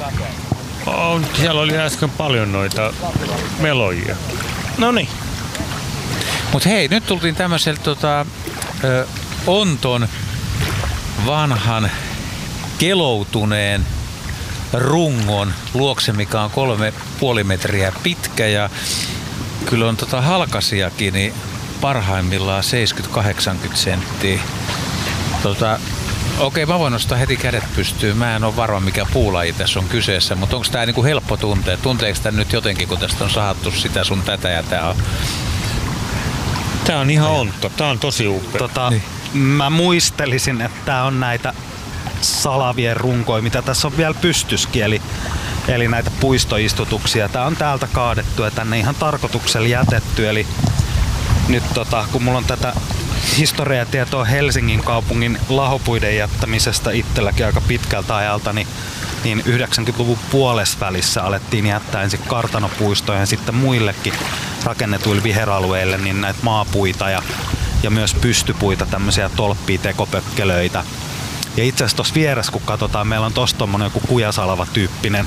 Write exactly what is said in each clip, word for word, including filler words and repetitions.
On, siellä oli äsken paljon noita melojia. Noniin. Mut hei, nyt tultiin tämmöiselle tota, ö, onton vanhan keloutuneen rungon luokse, mikä on kolme puoli metriä pitkä ja kyllä on tota halkasiakin, niin parhaimmillaan seitsemänkymmentä kahdeksankymmentä senttiä. Tota, okei, mä voin nostaa heti kädet pystyyn. Mä en ole varma, mikä puulaji tässä on kyseessä, mutta onko tää niinku helppo tuntea? Tunteeko tää nyt jotenkin, kun tästä on sahattu sitä sun tätä ja tää on? Tää on ihan ontto. Tää on tosi upea. Tota, niin. Mä muistelisin, että tää on näitä salavien runkoja, mitä tässä on vielä pystyskin, eli, eli näitä puistoistutuksia. Tää on täältä kaadettu ja tänne ihan tarkoituksella jätetty, eli nyt tota, kun mulla on tätä historiatietoa Helsingin kaupungin lahopuiden jättämisestä itselläkin aika pitkältä ajalta, niin, niin yhdeksänkymmentäluvun puolesvälissä alettiin jättää ensin kartanopuistoihin ja sitten muillekin rakennetuille viheralueille niin näitä maapuita ja, ja myös pystypuita, tämmöisiä tolppia, tekopökkelöitä. Ja itse asiassa tuossa vieressä, kun katsotaan, meillä on tossa tommonen joku kujasalava tyyppinen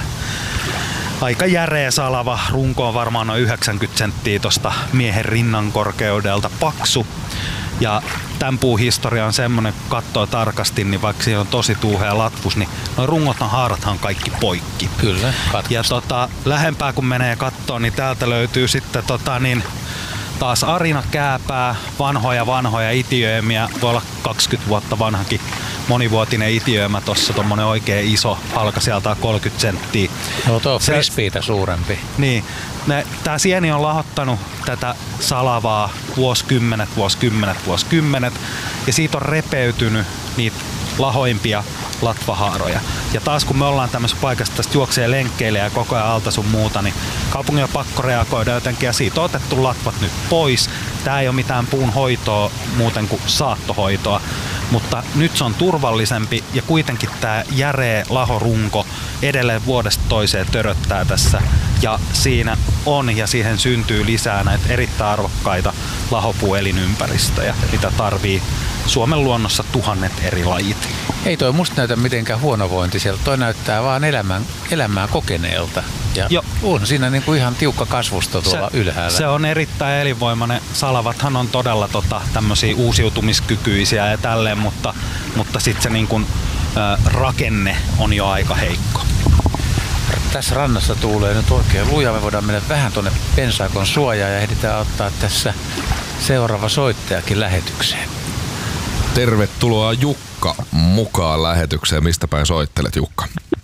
aika järeä salava. Runko on varmaan noin yhdeksänkymmentä senttiä tosta miehen rinnan korkeudelta paksu. Ja tämän puun historia on semmonen, kun katsoo tarkasti, niin vaikka siinä on tosi tuuhea latvus, niin noin rungothan haarathan kaikki poikki. Kyllä, ja tota, lähempää kun menee kattoo, niin täältä löytyy sitten tota, niin, taas arinakääpää, vanhoja vanhoja itiöimiä, voi olla kaksikymmentä vuotta vanhakin monivuotinen itiöimä tossa, tommonen oikein iso halka, sieltä on kolmekymmentä senttiä. No tuo frisbeitä suurempi. Niin. Ne, tää sieni on lahottanut tätä salavaa vuosikymmenet, vuosikymmenet, vuosikymmenet ja siitä on repeytynyt niitä lahoimpia latvahaaroja. Ja taas kun me ollaan tämmöisessä paikassa, tästä juoksee lenkkeille ja koko ajan alta sun muuta, niin kaupungin on pakko reagoida jotenkin ja siitä on otettu latvat nyt pois. Tää ei ole mitään puun hoitoa muuten kuin saattohoitoa, mutta nyt se on turvallisempi ja kuitenkin tää järeä lahorunko edelleen vuodesta toiseen töröttää tässä ja siinä on ja siihen syntyy lisää näitä erittäin arvokkaita lahopuuelinympäristöjä, mitä tarvii Suomen luonnossa tuhannet eri lajit. Ei toi musta näytä mitenkään huonovointiselta, toi näyttää vaan elämän, elämää kokeneelta. Ja jo. On siinä niinku ihan tiukka kasvusto tuolla se, ylhäällä. Se on erittäin elinvoimainen. Salavathan on todella tota, tämmöisiä uusiutumiskykyisiä ja tälleen, mutta, mutta sitten se niin kun, ä, rakenne on jo aika heikko. Tässä rannassa tuulee nyt oikein lujaa. Me voidaan mennä vähän tuonne pensaakon suojaan ja ehditään ottaa tässä seuraava soittajakin lähetykseen. Tervetuloa Jukka mukaan lähetykseen. Mistä päin soittelet, Jukka?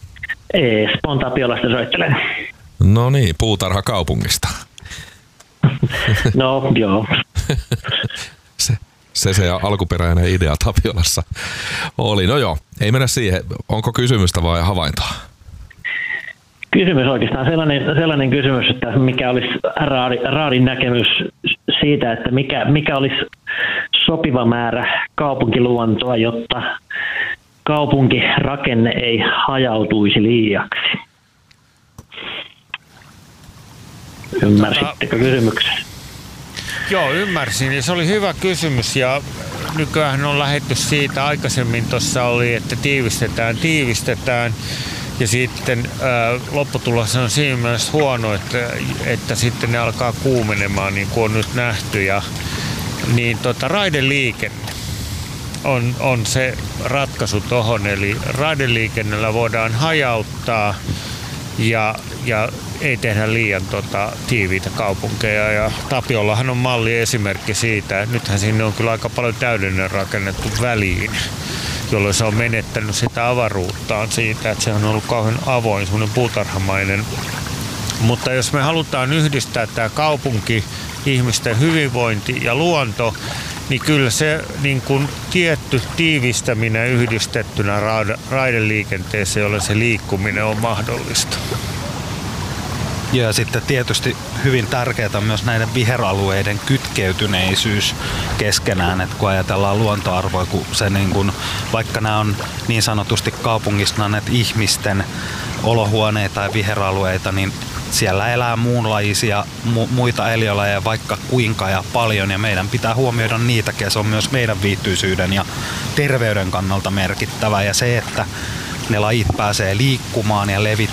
Espoon Tapiolasta soittelen. No niin, puutarha kaupungista. No joo. se, se se alkuperäinen idea Tapiolassa oli. No joo, ei mennä siihen. Onko kysymystä vai havaintoa? Kysymys oikeastaan sellainen, sellainen kysymys, että mikä olisi Raadi, Raadin näkemys siitä, että mikä, mikä olisi sopiva määrä kaupunkiluontoa, jotta kaupunkirakenne ei hajautuisi liiaksi. Ymmärsittekö kysymyksen? Joo, ymmärsin. Ja se oli hyvä kysymys ja nykyään on lähdetty siitä. Aikaisemmin tuossa oli, että tiivistetään, tiivistetään. Ja sitten ää, lopputulos on siinä myös huono, että, että sitten ne alkaa kuumenemaan niin kuin on nyt nähty. Ja, niin tota, raideliikenne on, on se ratkaisu tohon. Eli raideliikennellä voidaan hajauttaa ja, ja ei tehdä liian tota, tiiviitä kaupunkeja. Ja Tapiollahan on malli esimerkki siitä. Nythän sinne on kyllä aika paljon täydellinen rakennettu väliin, jolloin se on menettänyt sitä avaruuttaan siitä, että se on ollut kauhean avoin, semmoinen puutarhamainen. Mutta jos me halutaan yhdistää tämä kaupunki, ihmisten hyvinvointi ja luonto, niin kyllä se niin kuin tietty tiivistäminen yhdistettynä raideliikenteeseen, jolle se liikkuminen on mahdollista. Ja sitten tietysti hyvin tärkeää on myös näiden viheralueiden kytkeytyneisyys keskenään, että kun ajatellaan luontoarvoja, kun se niin kun, vaikka nämä on niin sanotusti kaupungissa näitä ihmisten olohuoneita ja viheralueita, niin siellä elää muunlaisia mu- muita eliölajeja vaikka kuinka ja paljon ja meidän pitää huomioida niitäkin ja se on myös meidän viihtyisyyden ja terveyden kannalta merkittävä ja se, että ne lajit pääsee liikkumaan ja levittämään